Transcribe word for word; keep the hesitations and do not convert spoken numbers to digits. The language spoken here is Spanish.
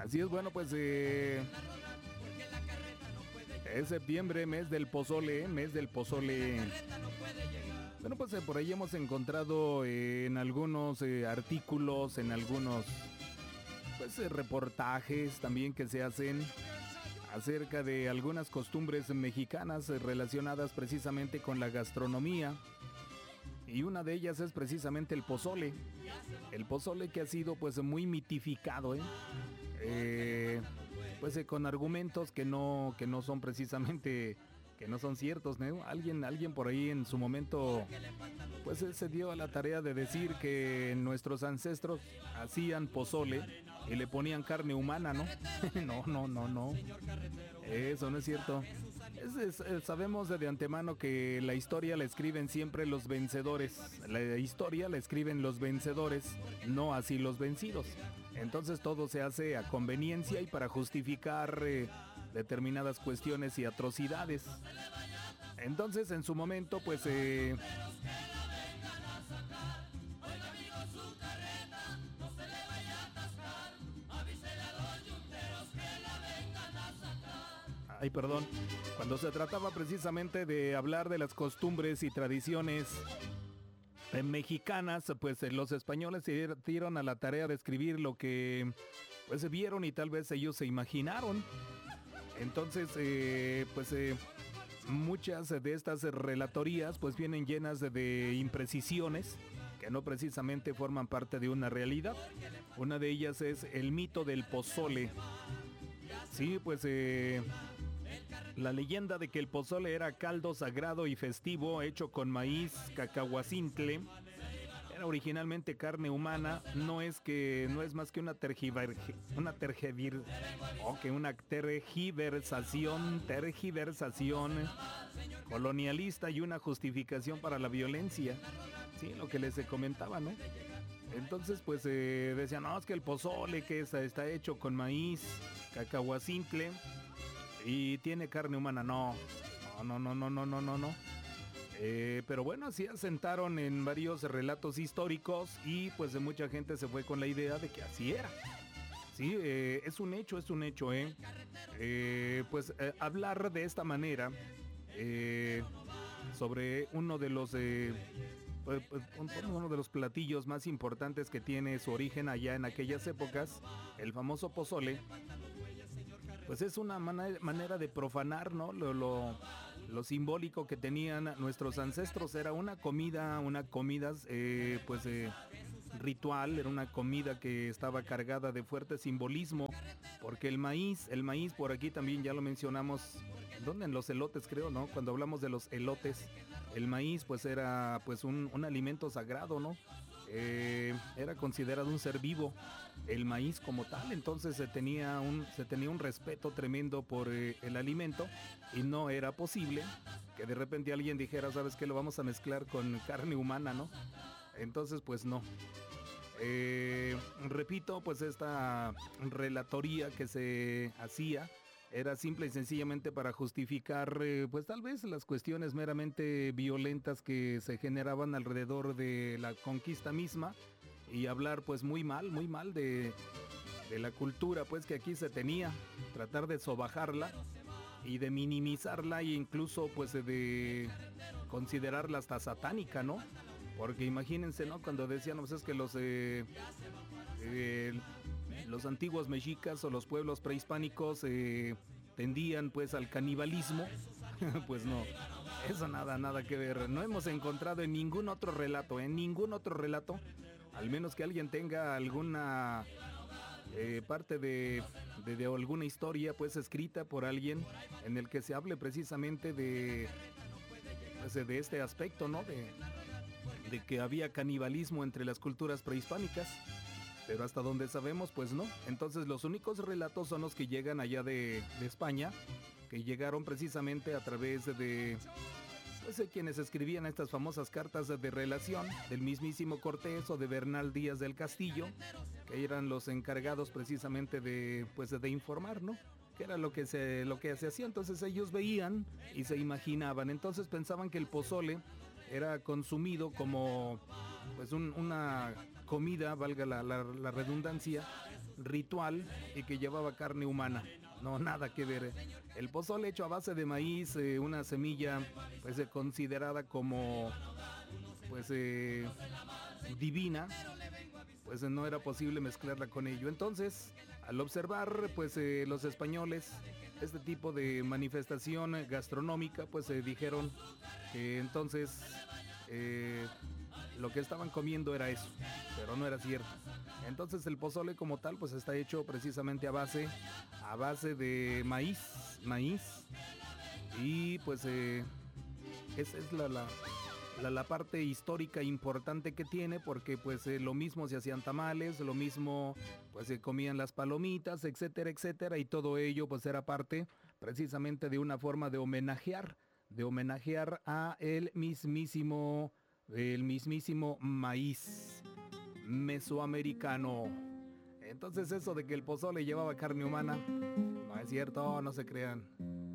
Así es, bueno, pues eh, es septiembre, mes del pozole, mes del pozole. Bueno, pues eh, por ahí hemos encontrado eh, en algunos eh, artículos, en algunos pues eh, reportajes también que se hacen acerca de algunas costumbres mexicanas eh, relacionadas precisamente con la gastronomía. Y una de ellas es precisamente el pozole. El pozole que ha sido pues muy mitificado, ¿eh? Eh, pues eh, con argumentos que no, que no son precisamente, que no son ciertos, ¿no? Alguien, alguien por ahí en su momento pues eh, se dio a la tarea de decir que nuestros ancestros hacían pozole y le ponían carne humana, ¿no? no, no, no, no. Eso no es cierto. Es, es, es, sabemos de antemano que la historia la escriben siempre los vencedores. La historia la escriben los vencedores, no así los vencidos. Entonces todo se hace a conveniencia y para justificar eh, determinadas cuestiones y atrocidades. Entonces en su momento pues... Eh, Ay, perdón. Cuando se trataba precisamente de hablar de las costumbres y tradiciones eh, mexicanas, pues eh, los españoles se dieron a la tarea de escribir lo que pues vieron y tal vez ellos se imaginaron. Entonces, eh, pues eh, muchas de estas relatorías pues vienen llenas de, de imprecisiones que no precisamente forman parte de una realidad. Una de ellas es el mito del pozole. Sí, pues... Eh, La leyenda de que el pozole era caldo sagrado y festivo hecho con maíz cacahuacintle, era originalmente carne humana, no es que no es más que una tergiver, una tergivir, o que una tergiversación, tergiversación colonialista y una justificación para la violencia. Sí, lo que les comentaba, ¿no? Entonces, pues eh, decían, no, es que el pozole que es, está hecho con maíz cacahuacintle y tiene carne humana. No, no, no, no, no, no, no, no. Eh, pero bueno, así asentaron en varios relatos históricos y pues de mucha gente se fue con la idea de que así era. Sí, eh, es un hecho, es un hecho, ¿eh? eh pues eh, hablar de esta manera eh, sobre uno de los... Eh, uno de los platillos más importantes que tiene su origen allá en aquellas épocas, el famoso pozole, pues es una man- manera de profanar, ¿no? Lo, lo, lo simbólico que tenían nuestros ancestros. Era una comida, una comida eh, pues eh, ritual, era una comida que estaba cargada de fuerte simbolismo, porque el maíz, el maíz por aquí también ya lo mencionamos, ¿dónde? En los elotes creo, ¿no? Cuando hablamos de los elotes, el maíz pues era pues un, un alimento sagrado, ¿no? Eh, era considerado un ser vivo, el maíz como tal, entonces se tenía un, se tenía un respeto tremendo por eh, el alimento y no era posible que de repente alguien dijera, ¿sabes qué? Lo vamos a mezclar con carne humana, ¿no? Entonces pues no. Eh, repito, pues esta relatoría que se hacía era simple y sencillamente para justificar, eh, pues tal vez las cuestiones meramente violentas que se generaban alrededor de la conquista misma y hablar pues muy mal, muy mal de, de la cultura pues que aquí se tenía, tratar de sobajarla y de minimizarla e incluso pues de considerarla hasta satánica, ¿no? Porque imagínense, ¿no? Cuando decían, pues es que los... Eh, eh, los antiguos mexicas o los pueblos prehispánicos eh, tendían pues al canibalismo. Pues no, eso nada, nada que ver. No hemos encontrado en ningún otro relato, en ningún otro relato, al menos que alguien tenga alguna eh, parte de, de, de alguna historia pues escrita por alguien en el que se hable precisamente de, pues, de este aspecto, ¿no? De, de que había canibalismo entre las culturas prehispánicas. Pero hasta donde sabemos, pues no. Entonces los únicos relatos son los que llegan allá de, de España, que llegaron precisamente a través de, pues, de quienes escribían estas famosas cartas de relación, del mismísimo Cortés o de Bernal Díaz del Castillo, que eran los encargados precisamente de, pues, de informar, ¿no? Que era lo que se, lo que se hacía. Entonces ellos veían y se imaginaban. Entonces pensaban que el pozole era consumido como pues un, una comida, valga la, la, la redundancia, ritual y que llevaba carne humana. No, nada que ver. El pozole hecho a base de maíz, eh, una semilla pues eh, considerada como pues eh, divina, pues eh, no era posible mezclarla con ello. Entonces, al observar pues eh, los españoles este tipo de manifestación gastronómica, pues se eh, dijeron que entonces eh, lo que estaban comiendo era eso, pero no era cierto. Entonces el pozole como tal pues está hecho precisamente a base a base de maíz, maíz y pues eh, esa es la, la, la, la parte histórica importante que tiene, porque pues eh, lo mismo se hacían tamales, lo mismo pues se comían las palomitas, etcétera, etcétera, y todo ello pues era parte precisamente de una forma de homenajear, de homenajear a el mismísimo, el mismísimo maíz mesoamericano. Entonces eso de que el pozole llevaba carne humana, no es cierto, no se crean.